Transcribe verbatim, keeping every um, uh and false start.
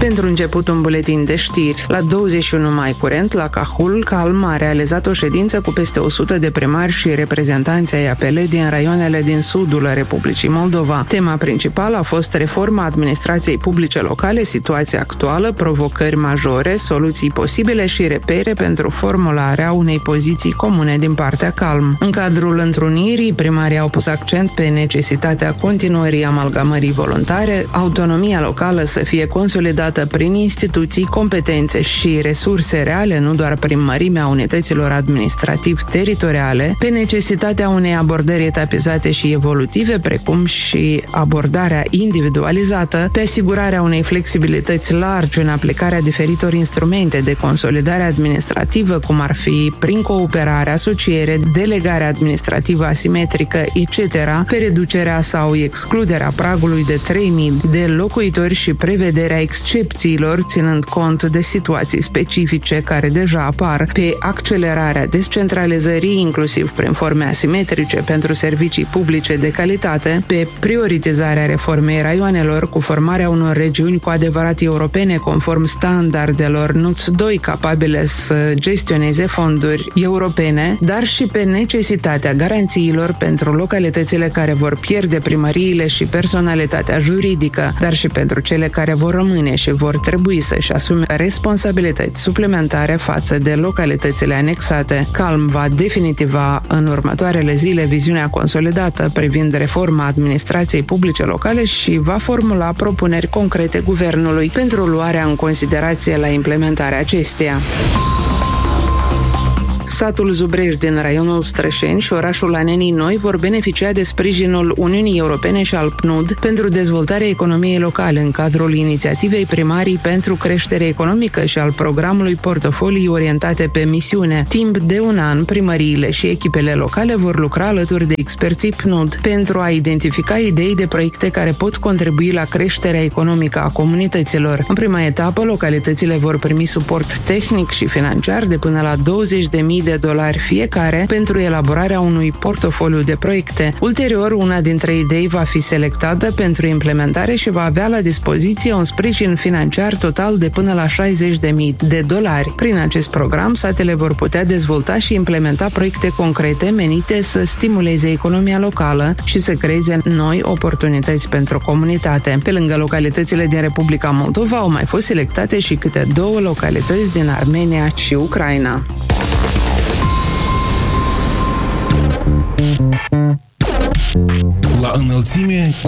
Pentru început, un buletin de știri. La douăzeci și unu mai curent, la Cahul, Calm a realizat o ședință cu peste o sută de primari și reprezentanți ai A P L din raioanele din sudul Republicii Moldova. Tema principală a fost reforma administrației publice locale, situația actuală, provocări majore, soluții posibile și repere pentru formularea unei poziții comune din partea Calm. În cadrul întrunirii, primarii au pus accent pe necesitatea continuării amalgamării voluntare, autonomia locală să fie consolidată prin instituții, competențe și resurse reale, nu doar prin mărimea unităților administrativ-teritoriale, pe necesitatea unei abordări etapizate și evolutive, precum și abordarea individualizată, pe asigurarea unei flexibilități largi în aplicarea diferitor instrumente de consolidare administrativă, cum ar fi prin cooperare, asociere, delegare administrativă asimetrică, et cetera, pe reducerea sau excluderea pragului de trei mii de locuitori și prevederea excepțiilor, ținând cont de situații specifice care deja apar, pe accelerarea descentralizării, inclusiv prin forme asimetrice pentru servicii publice de calitate, pe prioritizarea reformei raioanelor cu formarea unor regiuni cu adevărat europene conform standardelor N U T S doi capabile să gestioneze fonduri europene, dar și pe necesitatea garanțiilor pentru localitățile care vor pierde primăriile și personalitatea juridică, dar și pentru cele care vor rămâne și vor trebui să-și asume responsabilități suplimentare față de localitățile anexate. Calm va definitiva în următoarele zile viziunea consolidată privind reforma administrației publice locale și va formula propuneri concrete guvernului pentru luarea în considerație la implementarea acesteia. Satul Zubrești din raionul Strășeni și orașul Anenii Noi vor beneficia de sprijinul Uniunii Europene și al P N U D pentru dezvoltarea economiei locale în cadrul inițiativei Primarii pentru creștere economică și al programului Portofolii orientate pe misiune. Timp de un an, primăriile și echipele locale vor lucra alături de experții P N U D pentru a identifica idei de proiecte care pot contribui la creșterea economică a comunităților. În prima etapă, localitățile vor primi suport tehnic și financiar de până la douăzeci de mii de dolari fiecare pentru elaborarea unui portofoliu de proiecte. Ulterior, una dintre idei va fi selectată pentru implementare și va avea la dispoziție un sprijin financiar total de până la șaizeci de mii de dolari. Prin acest program, satele vor putea dezvolta și implementa proiecte concrete menite să stimuleze economia locală și să creeze noi oportunități pentru comunitate. Pe lângă localitățile din Republica Moldova, au mai fost selectate și câte două localități din Armenia și Ucraina. La înălțime